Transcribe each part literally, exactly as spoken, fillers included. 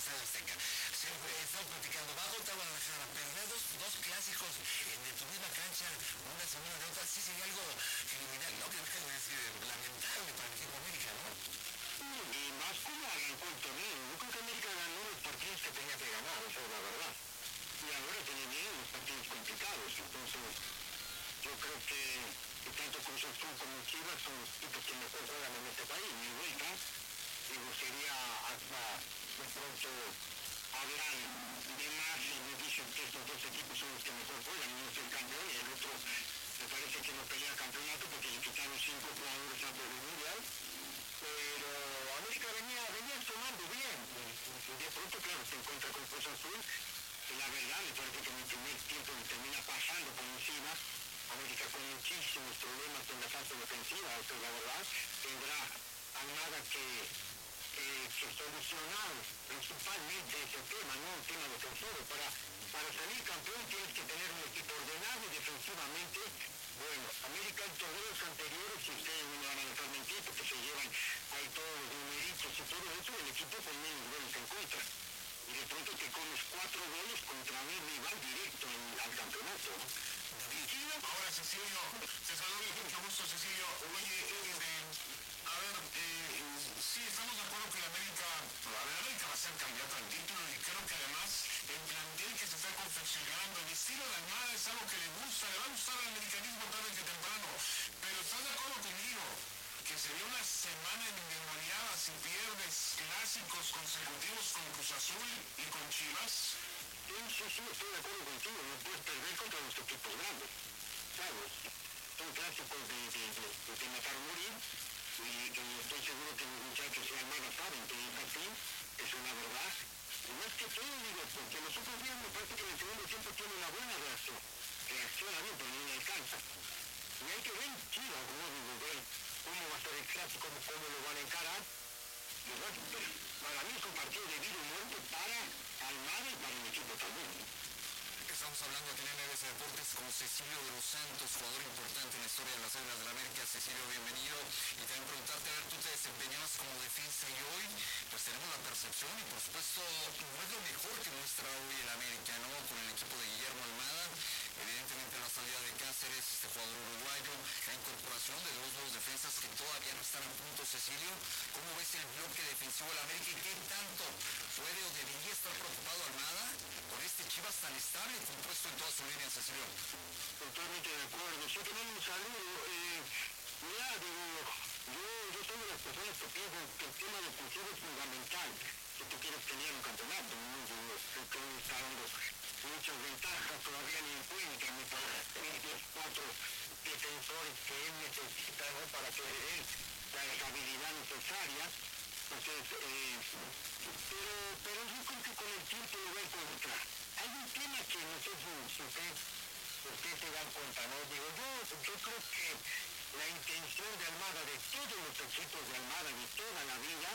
Estadio Azteca. Siempre estamos platicando, va contra Guadalajara, perder dos, dos clásicos en, en tu misma cancha, una semana de otra, sí sería algo criminal, ¿no? Que deja de decir, lamentable para el equipo América, ¿no? Y más como arrancó el torneo. Yo creo que América ganó los partidos que tenía que ganar, esa es la verdad. Y ahora tiene bien los partidos complicados, entonces yo creo que, que tanto Cruz Azul como Chivas son los equipos que mejor juegan en este país. Mi vuelta, digo, sería hasta de pronto hablar de más y me dicen que estos dos equipos son los que mejor juegan, uno es el campeón y el otro me parece que no pelea campeonato porque le quitaron cinco jugadores antes del mundial. Pero América venía, venía tomando bien. De pronto, claro, se encuentra con Cruz Azul. Y la verdad, me parece que en el primer tiempo le termina pasando por encima. América con muchísimos problemas en la fase defensiva, eso es la verdad. Tendrá Almada que, que, que solucionar principalmente ese tema, ¿no? El tema defensivo. Para, para salir campeón tienes que tener un equipo ordenado y defensivamente. Bueno, América en torneos anteriores, si ustedes no me van a dejar mentir, porque se llevan ahí todos los numeritos y todo eso, el equipo con menos goles en contra. Y de pronto te comes cuatro goles contra un rival directo en, al campeonato. Cecilio, ahora Cecilio, te saludo con mucho gusto, Cecilio. Oye, eh, a ver, eh, sí, estamos de acuerdo que la América, a ver, América va a ser candidato al título y creo que además el plantel que se está confeccionando, el estilo de Almada es algo que le gusta, le va a gustar al americanismo tarde que temprano, pero ¿estás de acuerdo conmigo que sería una semana endemoniada si pierdes clásicos consecutivos con Cruz Azul y con Chivas? Sí, sí, sí, estoy de acuerdo contigo, no puedes perder contra los equipos grandes, ¿sabes? Son clásicos de, de, de, de matar o morir, y, y estoy seguro que los muchachos de Almada saben que es así, es una verdad. Y más que todo, digo, porque los otros días me parece que en el segundo tiempo tiene una buena reacción, reacciona bien, pero no le alcanza. Y hay que ver Chivas, ¿no? Digo, ver cómo va a ser el clásico, cómo, cómo lo van a encarar. Y bueno, pues, para mí es un partido de vida y muerte para Almada y para el equipo también. Estamos hablando aquí en N B C Deportes con Cecilio de los Santos, jugador importante en la historia de las Águilas del América. Cecilio, bienvenido. Y también preguntarte, a ver, tú te desempeñabas como defensa y hoy, pues tenemos la percepción y por supuesto no es lo mejor que muestra hoy el América, ¿no? Con el equipo de Guillermo Almada, evidentemente la salida de Cáceres, este jugador uruguayo, la incorporación de dos nuevos defensas que todavía no están a punto. Cecilio, ¿cómo ves el bloque defensivo del América y qué tanto puede o debería estar preocupado Almada con este Chivas tan estable compuesto en toda su línea, Cecilio? Totalmente de acuerdo. Yo también un saludo. Eh, mira, digo, yo, yo soy de las personas que piensan que el tema defensivo es fundamental si tú quieres tener un campeonato. ¿No? Digo, creo que hoy está dando muchas ventajas, todavía ni encuentra, me parece, los cuatro defensores que él necesita, ¿no? Para que le den la habilidad necesaria. Entonces, eh, pero, pero yo creo que con el tiempo lo voy a encontrar. Hay un tema que no sé si ustedes usted se dan cuenta, ¿no? Digo, yo, yo creo que la intención de Almada, de todos los equipos de Almada, de toda la vida,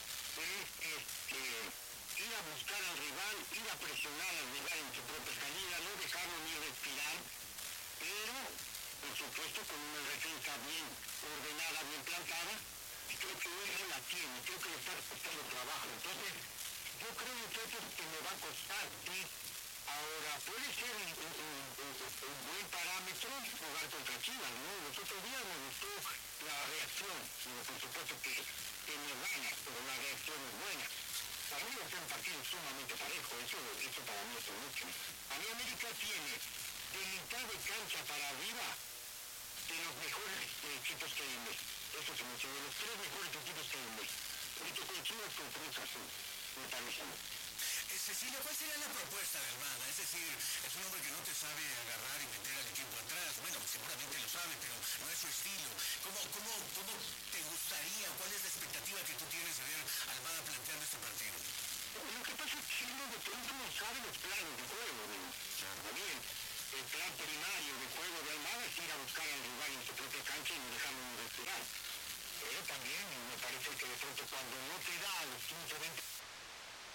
es este, ir a buscar al rival, ir a presionar al rival en su propia salida, no dejarlo ni respirar, pero, por supuesto, con una defensa bien ordenada, bien plantada, y creo que hoy no la tiene, creo que le está costando trabajo. Entonces, yo creo, muchachos, que me va a costar, sí. Ahora, puede ser un, un, un, un buen parámetro jugar contra Chivas, ¿no? Los otros días me gustó la reacción, digo, por supuesto que, que me gana, pero la reacción es buena. Para mí va a ser un partido sumamente parejo, eso, eso para mí es mucho. A mí América tiene de mitad de cancha para arriba de los mejores eh, equipos que hay en México. Eso se menciona, de los tres mejores equipos que hay en México. Ahorita con Chivas con Cruz Azul, me parece. Eh, Cecilio, ¿cuál sería la propuesta de Almada? Es decir, es un hombre que no te sabe agarrar y meter al equipo atrás. Bueno, seguramente lo sabe, pero no es su estilo. ¿Cómo, cómo, cómo te gustaría, cuál es la expectativa que tú tienes de ver a Almada planteando este partido? Lo que pasa es que uno de pronto no sabe los planes de juego, ¿no? Está bien. El plan primario de juego de Almada es ir a buscar al rival en su propia cancha y no dejarlo ni respirar. Pero también me parece que de pronto cuando no te da a los quince, veinte